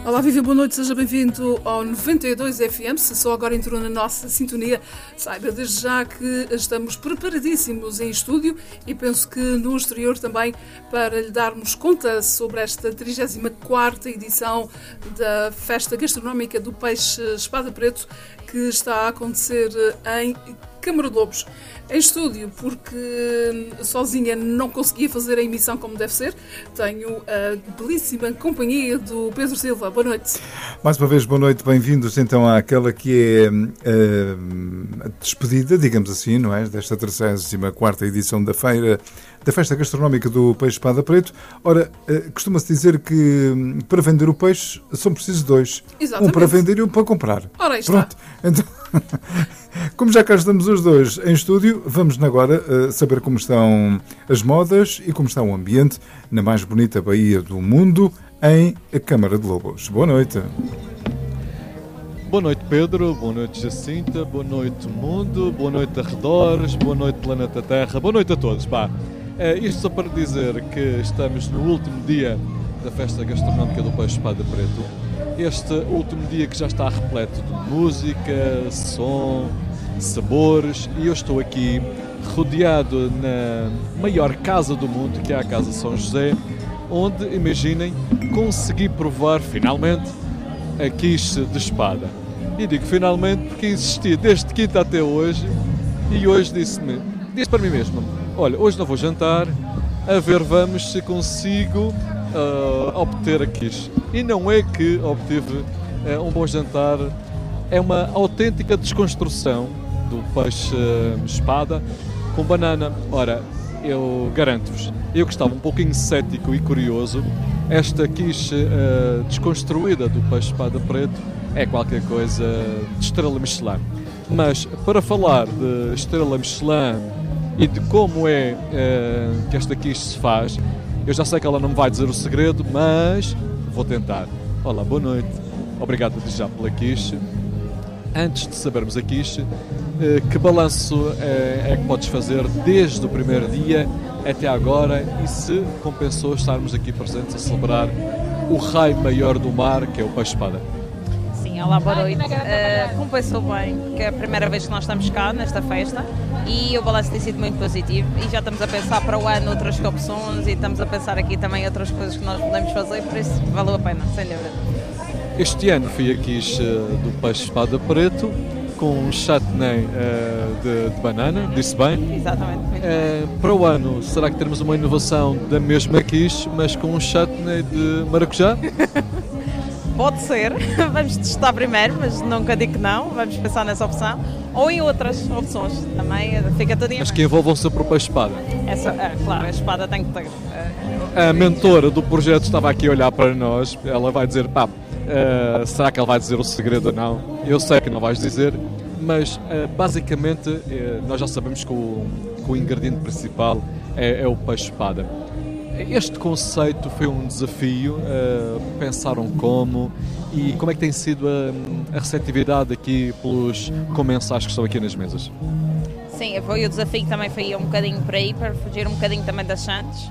Olá, viva, boa noite, seja bem-vindo ao 92 FM. Se só agora entrou na nossa sintonia, saiba desde já que estamos preparadíssimos em estúdio e penso que no exterior também para lhe darmos conta sobre esta 34ª edição da Festa Gastronómica do Peixe Espada Preto, que está a acontecer em Câmara de Lobos. Em estúdio, porque sozinha não conseguia fazer a emissão como deve ser, tenho a belíssima companhia do Pedro Silva. Boa noite. Mais uma vez, boa noite, bem-vindos então àquela que é a despedida, digamos assim, não é? Desta 34ª edição da Feira, da Festa Gastronómica do Peixe Espada Preto. Ora, costuma-se dizer que para vender o peixe são precisos dois. Exatamente. Um para vender e um para comprar. Ora, aí está. Pronto, então, como já cá estamos os dois em estúdio, vamos agora saber como estão as modas e como está o ambiente na mais bonita baía do mundo, em Câmara de Lobos. Boa noite. Boa noite, Pedro. Boa noite, Jacinta. Boa noite, mundo. Boa noite, arredores. Boa noite, planeta Terra. Boa noite a todos. Isto só para dizer que estamos no último dia da Festa Gastronómica do Peixe Espada Preto. Este último dia que já está repleto de música, som, sabores, e eu estou aqui rodeado na maior casa do mundo, que é a Casa São José, onde, imaginem, consegui provar finalmente a quiche de espada. E digo finalmente porque insisti desde quinta até hoje, e hoje disse para mim mesmo: olha, hoje não vou jantar, a ver vamos se consigo obter a quiche. E não é que obtive um bom jantar, é uma autêntica desconstrução do peixe espada com banana. Ora, eu garanto-vos, eu que estava um pouquinho cético e curioso, esta quiche desconstruída do peixe espada preto é qualquer coisa de estrela Michelin. Mas para falar de estrela Michelin e de como é que esta quiche se faz, eu já sei que ela não me vai dizer o segredo, mas vou tentar. Olá, boa noite. Obrigado desde já pela quiche. Antes de sabermos a quiche, que balanço é que podes fazer desde o primeiro dia até agora e se compensou estarmos aqui presentes a celebrar o raio maior do mar, que é o peixe-espada? Sim, olá, boa noite. Compensou bem, porque é a primeira vez que nós estamos cá nesta festa e o balanço tem sido muito positivo e já estamos a pensar para o ano outras opções e estamos a pensar aqui também outras coisas que nós podemos fazer, por isso valeu a pena, sem dúvida. Este ano fui a quiche do peixe espada preto com um chutney de banana, disse bem? Exatamente. Muito bem. Para o ano, será que teremos uma inovação da mesma quiche, mas com um chutney de maracujá? Pode ser, vamos testar primeiro, mas nunca digo que não, vamos pensar nessa opção ou em outras opções, também fica tudo em mas que envolvam sempre o peixe-espada. Claro, a espada tem que ter. A mentora do projeto estava aqui a olhar para nós, ela vai dizer, será que ele vai dizer o segredo ou não? Eu sei que não vais dizer, mas basicamente nós já sabemos que o ingrediente principal é o peixe-espada. Este conceito foi um desafio, pensaram como e como é que tem sido a receptividade aqui pelos comensais que estão aqui nas mesas? Sim, foi o desafio, também foi um bocadinho por aí, para fugir um bocadinho também das chantes.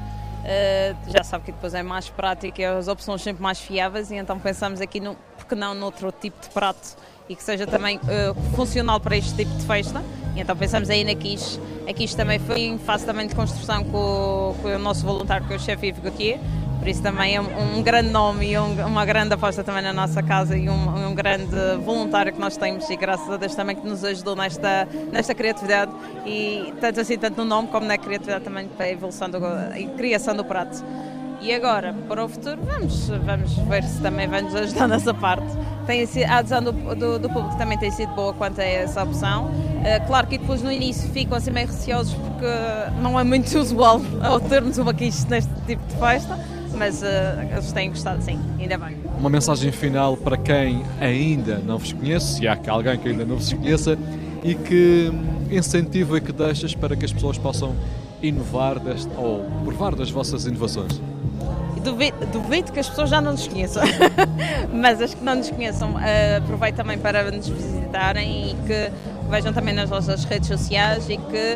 Já sabe que depois é mais prático e as opções sempre mais fiáveis e então pensamos aqui, porque não noutro tipo de prato e que seja também funcional para este tipo de festa, e então pensamos aí na quiche. A quiche também foi em fase também de construção com o nosso voluntário, que é o chefe Ivo Gauthier, por isso também é um grande nome e uma grande aposta também na nossa casa e um grande voluntário que nós temos e graças a Deus também que nos ajudou nesta criatividade e tanto no nome como na criatividade também para a evolução e criação do prato. E agora, para o futuro, vamos ver se também vai nos ajudar nessa parte. A adesão do público também tem sido boa quanto a essa opção. Claro que depois no início ficam assim meio receosos porque não é muito usual ao termos uma quiche neste tipo de festa, mas eles têm gostado, sim, ainda bem. Uma mensagem final para quem ainda não vos conhece, se há alguém que ainda não vos conheça, e que incentivo é que deixas para que as pessoas possam inovar ou provar das vossas inovações? Duvido que as pessoas já não nos conheçam, mas as que não nos conheçam, aproveito também para nos visitarem e que vejam também nas nossas redes sociais e que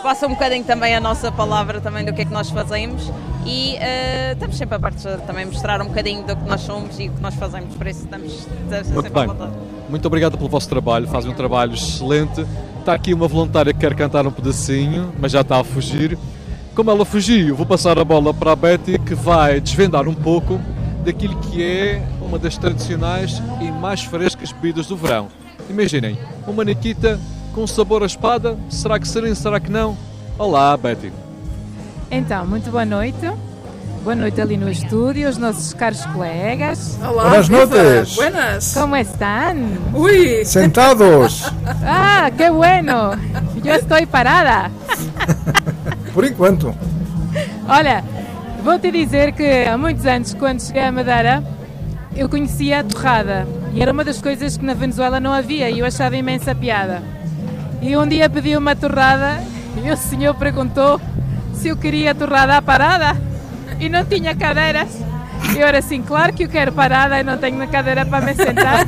passa um bocadinho também a nossa palavra também do que é que nós fazemos e estamos sempre abertos a também mostrar um bocadinho do que nós somos e o que nós fazemos, por isso estamos sempre à vontade. Muito obrigado pelo vosso trabalho, fazem um trabalho excelente. Está aqui uma voluntária que quer cantar um pedacinho, mas já está a fugir. Como ela fugiu, vou passar a bola para a Betty, que vai desvendar um pouco daquilo que é uma das tradicionais e mais frescas bebidas do verão. Imaginem, uma Nikita com sabor à espada, será que sim, será que não? Olá, Betty. Então, muito boa noite. Boa noite ali no estúdio, os nossos caros colegas. Olá, buenas noches. Buenas. Como estão? Ui. Sentados. Ah, qué bueno. Eu estou parada. Por enquanto. Olha, vou-te dizer que há muitos anos, quando cheguei à Madeira, eu conhecia a torrada. E era uma das coisas que na Venezuela não havia e eu achava imensa piada. E um dia pedi uma torrada e o senhor perguntou se eu queria torrada à parada e não tinha cadeiras. Eu era assim, claro que eu quero parada e não tenho cadeira para me sentar.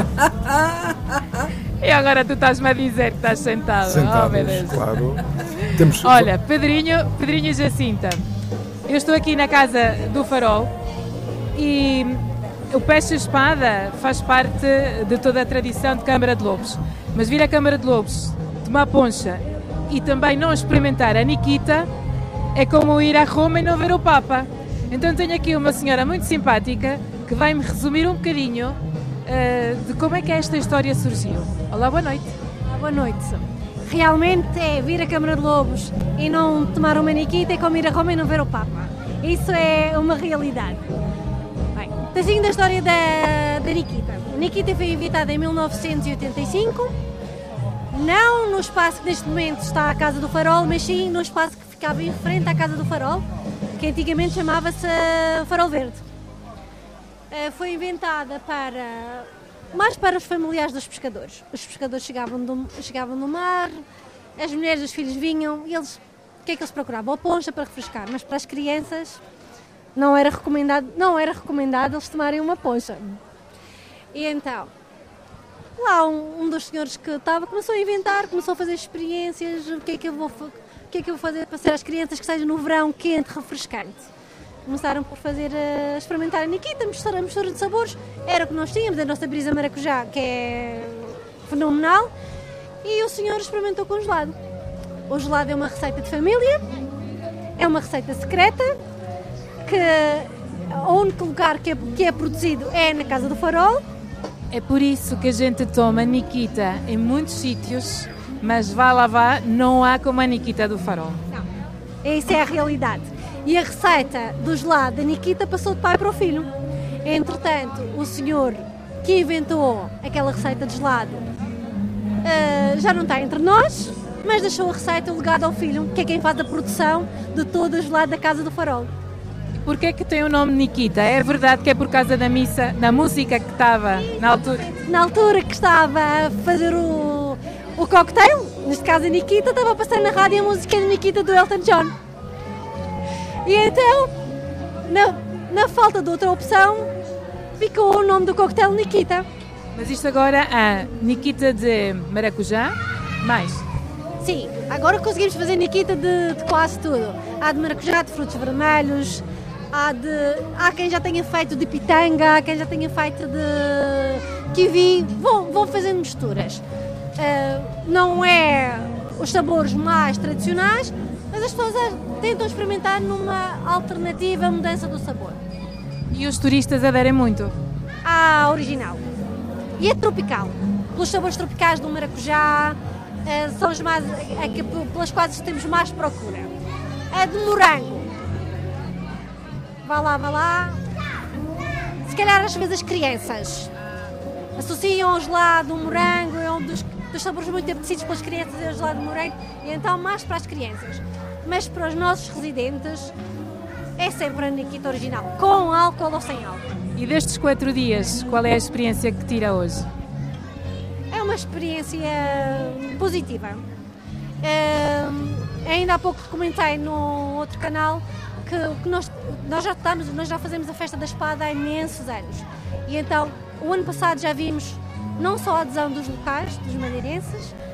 E agora tu estás-me a dizer que estás sentado. Sentados, oh, meu Deus. claro. Olha, Pedrinho e Jacinta, eu estou aqui na Casa do Farol e o peixe-espada faz parte de toda a tradição de Câmara de Lobos. Mas vir à Câmara de Lobos, tomar poncha e também não experimentar a Nikita é como ir a Roma e não ver o Papa. Então tenho aqui uma senhora muito simpática que vai-me resumir um bocadinho de como é que esta história surgiu. Olá, boa noite. Olá, boa noite. Realmente é vir à Câmara de Lobos e não tomar uma Nikita é como ir a Roma e não ver o Papa. Isso é uma realidade. Bem, seguindo a história da Nikita. A Nikita foi inventada em 1985, não no espaço que neste momento está a Casa do Farol, mas sim no espaço que ficava em frente à Casa do Farol, que antigamente chamava-se Farol Verde. Foi inventada mais para os familiares dos pescadores. Os pescadores chegavam no mar, as mulheres e os filhos vinham e eles, o que é que eles procuravam? A poncha para refrescar, mas para as crianças não era recomendado eles tomarem uma poncha. E então, lá um dos senhores que estava começou a inventar, começou a fazer experiências, o que é que eu vou fazer para ser às crianças que seja no verão quente, refrescante. Começaram por experimentar a Nikita, mistura de sabores, era o que nós tínhamos, a nossa brisa maracujá, que é fenomenal, e o senhor experimentou com o gelado. O gelado é uma receita de família, é uma receita secreta, que o único lugar que é produzido é na Casa do Farol. É por isso que a gente toma Nikita em muitos sítios, mas vá lá vá, não há como a Nikita do Farol. Não, essa é a realidade. E a receita do gelado da Nikita passou de pai para o filho. Entretanto, o senhor que inventou aquela receita de gelado já não está entre nós, mas deixou a receita e o legado ao filho, que é quem faz a produção de todo o gelado da Casa do Farol. Porquê que tem o nome Nikita? É verdade que é por causa da música que estava na altura? Na altura que estava a fazer o cocktail, neste caso a Nikita, estava a passar na rádio a música de Nikita do Elton John. E então, na falta de outra opção, ficou o nome do cocktail Nikita. Mas isto agora há Nikita de maracujá, mais? Sim, agora conseguimos fazer Nikita de quase tudo. Há de maracujá, de frutos vermelhos, há quem já tenha feito de pitanga, há quem já tenha feito de kiwi. Vão fazendo misturas. Não é os sabores mais tradicionais, mas as pessoas tentam experimentar numa alternativa mudança do sabor. E os turistas aderem muito? À original. E é tropical. Pelos sabores tropicais do maracujá, são as mais, pelas quais temos mais procura. A de morango. Vá lá. Se calhar às vezes as crianças associam ao gelado, o morango, é um dos sabores muito apetecidos pelas crianças, é o gelado de morango, e então mais para as crianças. Mas para os nossos residentes é sempre a Nikita original, com álcool ou sem álcool. E destes 4 dias, qual é a experiência que tira hoje? É uma experiência positiva. Ainda há pouco comentei no outro canal que nós já fazemos a Festa da Espada há imensos anos. E então, o ano passado já vimos não só a adesão dos locais, dos madeirenses,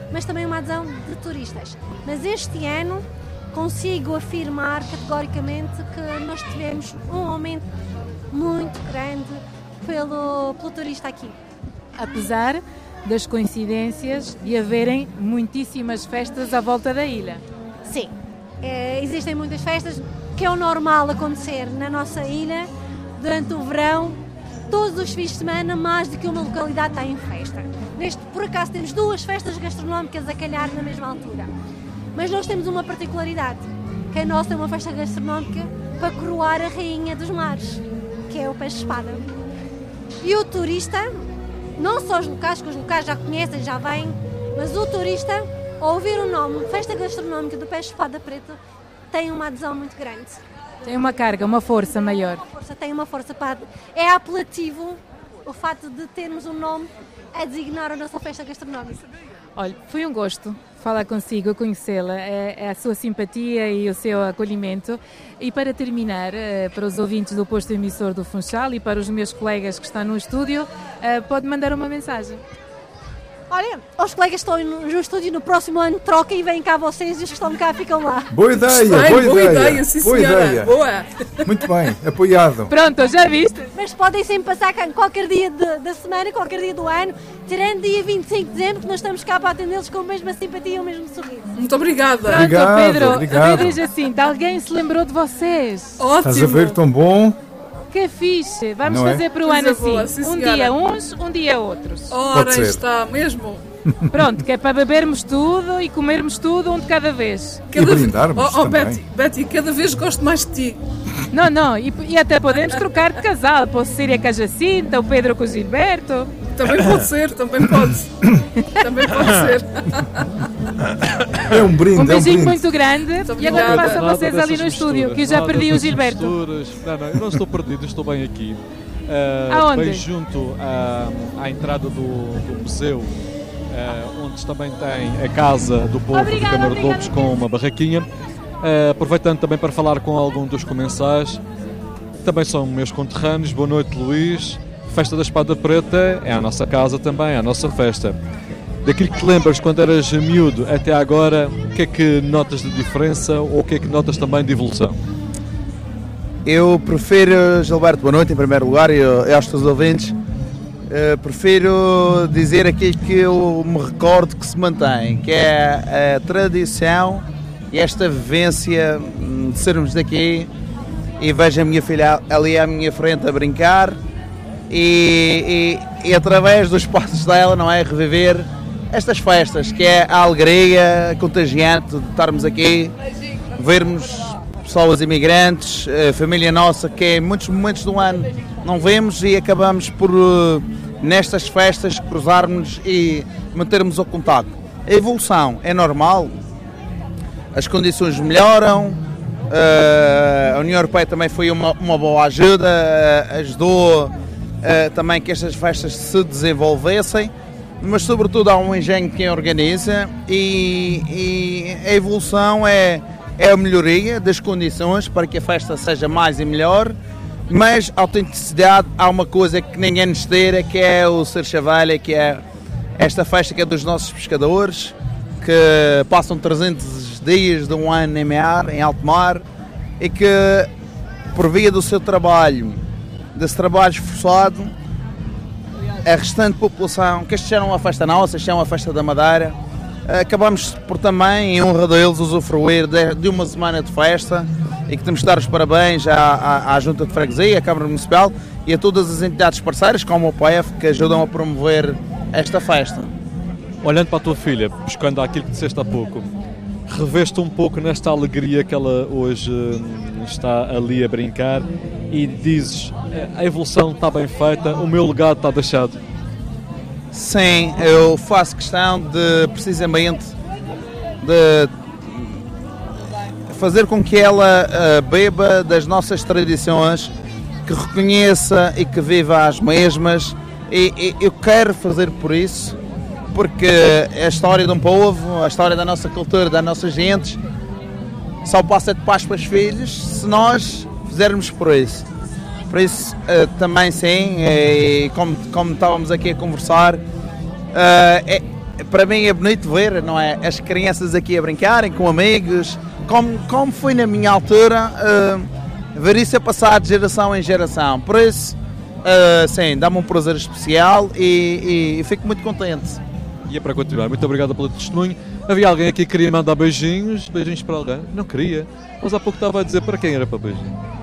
mas também uma adesão de turistas. Mas este ano consigo afirmar categoricamente que nós tivemos um aumento muito grande pelo turista aqui. Apesar das coincidências de haverem muitíssimas festas à volta da ilha. Sim, existem muitas festas, que é o normal acontecer na nossa ilha durante o verão. Todos os fins de semana, mais do que uma localidade está em festa. Por acaso temos 2 festas gastronómicas a calhar na mesma altura. Mas nós temos uma particularidade, que a nossa é uma festa gastronómica para coroar a rainha dos mares, que é o peixe-espada. E o turista, não só os locais, que os locais já conhecem, já vêm, mas o turista, ao ouvir o nome Festa Gastronómica do Peixe-Espada Preto, tem uma adesão muito grande. Tem uma carga, uma força maior. Tem uma força para... É apelativo o facto de termos um nome a designar a nossa festa gastronómica. Olha, foi um gosto falar consigo, conhecê-la, a sua simpatia e o seu acolhimento. E para terminar, para os ouvintes do posto emissor do Funchal e para os meus colegas que estão no estúdio, pode mandar uma mensagem. Olha, os colegas que estão no estúdio no próximo ano trocam e vêm cá vocês e os que estão cá ficam lá. Boa ideia, boa ideia, sim, boa senhora. Ideia. Boa. Muito bem, apoiado. Pronto, já viste? Mas podem sempre passar cá qualquer dia da semana, qualquer dia do ano, tirando dia 25 de dezembro, que nós estamos cá para atendê-los com a mesma simpatia e o mesmo sorriso. Muito obrigada. Pronto, Obrigado, Pedro, obrigado. Pedro e Jacinta, alguém se lembrou de vocês? Ótimo. Estás a ver, tão bom. Que fixe. Vamos Não é? fazer para o Coisa ano boa, assim. sim, Um senhora. dia uns, um dia outros. Ora, Pode ser. está mesmo. Pronto, que é para bebermos tudo e comermos tudo um de cada vez. E brindarmos também. Betty, cada vez gosto mais de ti. Não, e até podemos trocar de casal. Posso ser a com a Jacinta, o Pedro com o Gilberto. Também pode ser, também pode. Também pode ser. É um brinde, Um beijinho é um brinde. muito grande e agora obrigada. passo a vocês ali no estúdio, que eu já perdi o Gilberto. Não, eu não estou perdido, estou bem aqui. Aonde? Bem junto à entrada do museu, onde também tem a Casa do Povo de Câmara de Lobos com uma barraquinha. Aproveitando também para falar com algum dos comensais, também são meus conterrâneos. Boa noite, Luís. Festa da Espada Preta é a nossa casa também, é a nossa festa. Daquilo que te lembras quando eras miúdo até agora, o que é que notas de diferença ou o que é que notas também de evolução? Eu prefiro, Gilberto, boa noite em primeiro lugar e aos teus ouvintes. Prefiro dizer aquilo que eu me recordo que se mantém, que é a tradição e esta vivência de sermos daqui, e vejo a minha filha ali à minha frente a brincar e através dos passos dela, não é, reviver estas festas, que é a alegria contagiante de estarmos aqui, vermos pessoas imigrantes, família nossa, que em muitos momentos do ano não vemos e acabamos por, nestas festas, cruzarmos e mantermos o contacto. A evolução é normal, as condições melhoram, a União Europeia também foi uma boa ajuda, ajudou também que estas festas se desenvolvessem, mas sobretudo há um engenho que organiza e a evolução é a melhoria das condições para que a festa seja mais e melhor, mas a autenticidade, há uma coisa que ninguém nos tira, que é o Ser Chavalha, que é esta festa que é dos nossos pescadores, que passam 300 dias de um ano em mar, em alto mar, e que por via do seu trabalho, desse trabalho esforçado, a restante população, que isto já não é uma festa nossa, isto é uma festa da Madeira, acabamos por também, em honra deles, usufruir de uma semana de festa, e que temos de dar os parabéns à Junta de Freguesia, à Câmara Municipal e a todas as entidades parceiras, como o PF, que ajudam a promover esta festa. Olhando para a tua filha, buscando aquilo que disseste há pouco, reveste um pouco nesta alegria que ela hoje está ali a brincar e dizes, a evolução está bem feita, o meu legado está deixado. Sim, eu faço questão de, precisamente, de fazer com que ela beba das nossas tradições, que reconheça e que viva as mesmas, e eu quero fazer por isso, porque a história de um povo, a história da nossa cultura, das nossas gentes, só passa de paz para os filhos se nós fizermos por isso. Por isso, também sim, e como estávamos aqui a conversar, para mim é bonito ver, não é? As crianças aqui a brincarem com amigos, como foi na minha altura, ver isso a passar de geração em geração. Por isso, sim, dá-me um prazer especial e fico muito contente. E é para continuar. Muito obrigado pelo testemunho. Havia alguém aqui que queria mandar beijinhos para alguém? Não queria. Mas há pouco estava a dizer para quem era para beijinho.